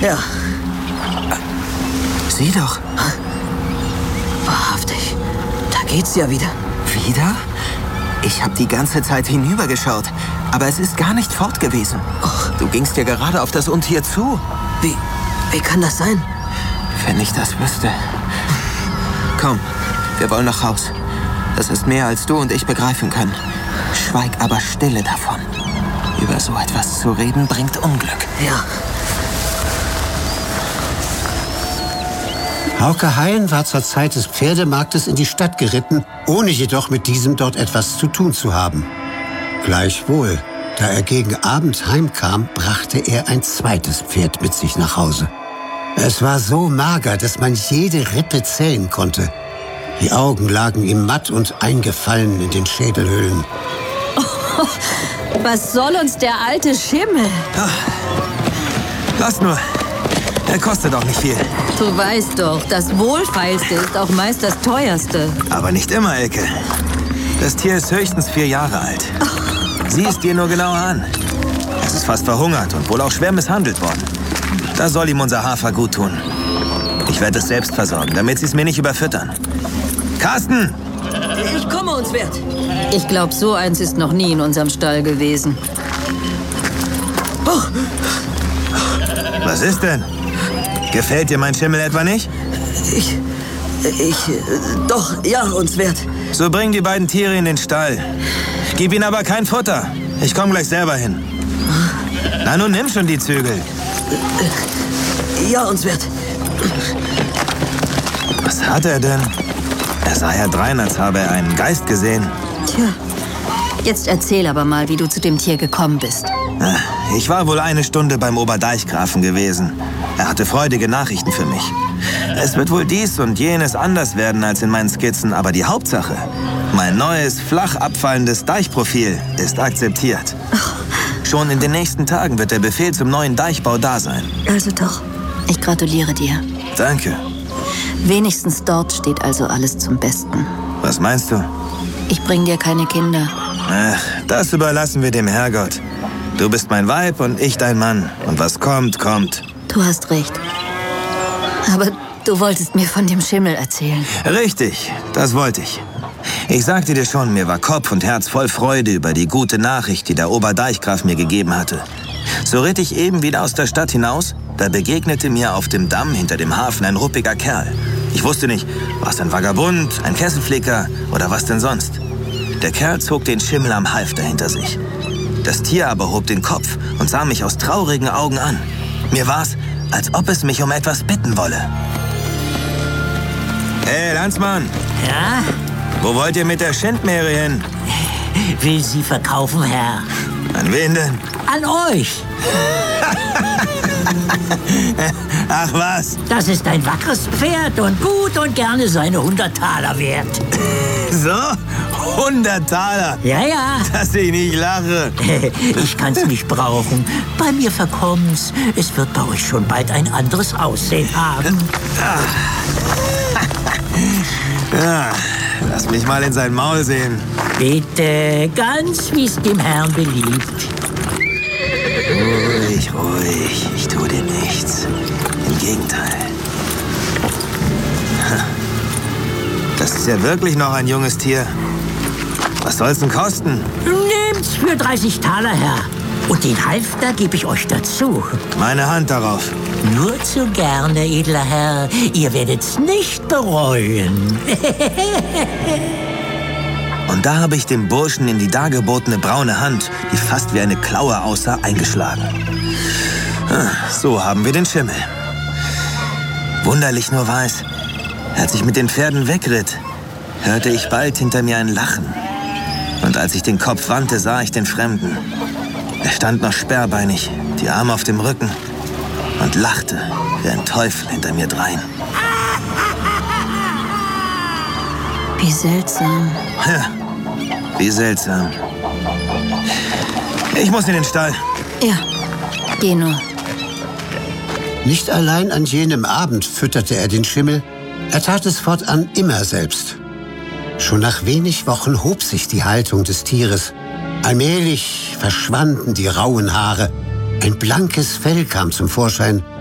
Ja. Sieh doch. Wahrhaftig. Da geht's ja wieder. Wieder? Ich habe die ganze Zeit hinübergeschaut, aber es ist gar nicht fort gewesen. Du gingst ja gerade auf das Untier zu. Wie kann das sein? Wenn ich das wüsste. Komm, wir wollen nach Haus. Das ist mehr, als du und ich begreifen können. Schweig aber stille davon. Über so etwas zu reden, bringt Unglück. Ja. Hauke Hein war zur Zeit des Pferdemarktes in die Stadt geritten, ohne jedoch mit diesem dort etwas zu tun zu haben. Gleichwohl, da er gegen Abend heimkam, brachte er ein zweites Pferd mit sich nach Hause. Es war so mager, dass man jede Rippe zählen konnte. Die Augen lagen ihm matt und eingefallen in den Schädelhöhlen. Oh, was soll uns der alte Schimmel? Lass nur. Er kostet auch nicht viel. Du weißt doch, das Wohlfeilste ist auch meist das Teuerste. Aber nicht immer, Elke. Das Tier ist höchstens 4 Jahre alt. Sieh es dir nur genauer an. Es ist fast verhungert und wohl auch schwer misshandelt worden. Da soll ihm unser Hafer gut tun. Ich werde es selbst versorgen, damit sie es mir nicht überfüttern. Carsten! Ich komme uns wert. Ich glaube, so eins ist noch nie in unserem Stall gewesen. Oh. Was ist denn? Gefällt dir mein Schimmel etwa nicht? Doch, ja, uns wert. So bring die beiden Tiere in den Stall. Gib ihnen aber kein Futter. Ich komme gleich selber hin. Na, nun nimm schon die Zügel. Ja, uns wert. Was hat er denn? Er sah ja drein, als habe er einen Geist gesehen. Tja, jetzt erzähl aber mal, wie du zu dem Tier gekommen bist. Ich war wohl eine Stunde beim Oberdeichgrafen gewesen. Er hatte freudige Nachrichten für mich. Es wird wohl dies und jenes anders werden als in meinen Skizzen, aber die Hauptsache, mein neues, flach abfallendes Deichprofil ist akzeptiert. Schon in den nächsten Tagen wird der Befehl zum neuen Deichbau da sein. Also doch. Ich gratuliere dir. Danke. Wenigstens dort steht also alles zum Besten. Was meinst du? Ich bring dir keine Kinder. Ach, das überlassen wir dem Herrgott. Du bist mein Weib und ich dein Mann. Und was kommt, kommt. Du hast recht. Aber du wolltest mir von dem Schimmel erzählen. Richtig, das wollte ich. Ich sagte dir schon, mir war Kopf und Herz voll Freude über die gute Nachricht, die der Oberdeichgraf mir gegeben hatte. So ritt ich eben wieder aus der Stadt hinaus, da begegnete mir auf dem Damm hinter dem Hafen ein ruppiger Kerl. Ich wusste nicht, war es ein Vagabund, ein Kesselflicker oder was denn sonst. Der Kerl zog den Schimmel am Halfter hinter sich. Das Tier aber hob den Kopf und sah mich aus traurigen Augen an. Mir war's, als ob es mich um etwas bitten wolle. Hey, Landsmann! Ja? Wo wollt ihr mit der Schindmeere hin? Will sie verkaufen, Herr? An wen denn? An euch. Ach was? Das ist ein wackeres Pferd und gut und gerne seine 100 Taler wert. So? 100 Taler? Ja, ja. Dass ich nicht lache. Ich kann's nicht brauchen. Bei mir verkommen's. Es wird bei euch schon bald ein anderes Aussehen haben. Ja, lass mich mal in sein Maul sehen. Bitte, ganz wie es dem Herrn beliebt. Ruhig, ruhig. Ich tue dir nichts. Im Gegenteil. Das ist ja wirklich noch ein junges Tier. Was soll's denn kosten? Nehmt's für 30 Taler, Herr. Und den Halfter gebe ich euch dazu. Meine Hand darauf. Nur zu gerne, edler Herr. Ihr werdet's nicht bereuen. Und da habe ich dem Burschen in die dargebotene braune Hand, die fast wie eine Klaue aussah, eingeschlagen. So haben wir den Schimmel. Wunderlich nur war es, als ich mit den Pferden wegritt, hörte ich bald hinter mir ein Lachen. Und als ich den Kopf wandte, sah ich den Fremden. Er stand noch sperrbeinig, die Arme auf dem Rücken und lachte wie ein Teufel hinter mir drein. Wie seltsam. Ja, wie seltsam. Ich muss in den Stall. Ja, geh nur. Nicht allein an jenem Abend fütterte er den Schimmel, er tat es fortan immer selbst. Schon nach wenig Wochen hob sich die Haltung des Tieres. Allmählich verschwanden die rauen Haare. Ein blankes Fell kam zum Vorschein